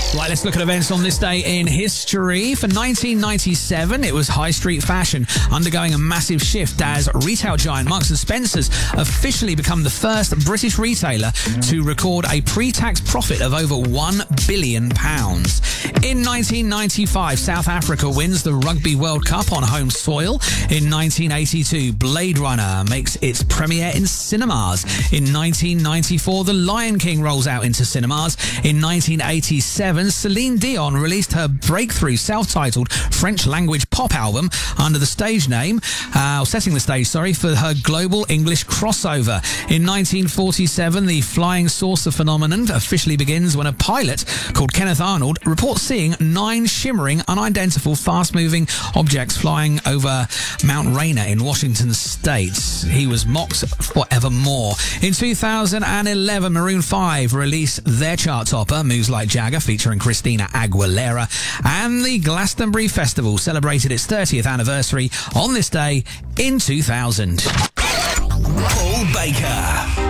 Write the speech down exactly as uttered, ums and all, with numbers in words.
Right, let's look at events on this day in history. For nineteen ninety-seven, it was high street fashion undergoing a massive shift as retail giant Marks and Spencer's officially become the first British retailer to record a pre-tax profit of over one billion pounds. In nineteen ninety-five, South Africa wins the Rugby World Cup on home soil. In nineteen eighty-two, Blade Runner makes its premiere in cinemas. In nineteen ninety-four, The Lion King rolls out into cinemas. In nineteen eighty-seven, Celine Dion released her breakthrough self-titled French-language pop album under the stage name, uh, setting the stage, sorry, for her global English crossover. In nineteen forty-seven, the flying saucer phenomenon officially begins when a pilot called Kenneth Arnold reports seeing nine shimmering, unidentifiable, fast-moving objects flying over Mount Rainier in Washington state. He was mocked forevermore. In two thousand eleven, Maroon five released their chart topper, Moves Like Jagger, featuring Christina Aguilera, and the Glastonbury Festival celebrated its thirtieth anniversary on this day in two thousand. Paul Baker.